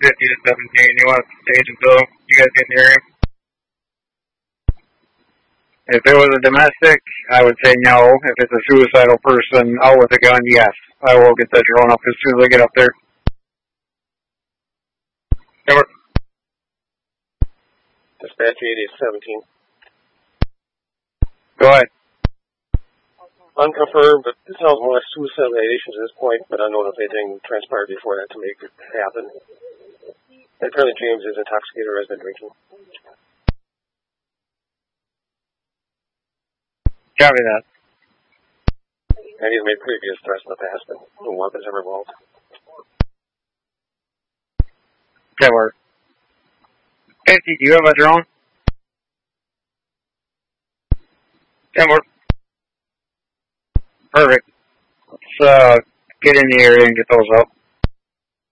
50 to 17. You want to stage until you guys get in the area? If it was a domestic, I would say no. If it's a suicidal person out with a gun, yes. I will get that drone up as soon as I get up there. Over. Dispatch 8817. Go ahead. Unconfirmed, but it sounds more like suicidal ideation at this point, but I don't know if anything transpired before that to make it happen. And apparently James is intoxicated or has been drinking. Copy that. And he's made previous threats in the past, but no weapons ever involved. That works. 50, do you have a drone? That works. Perfect. Let's get in the area and get those up.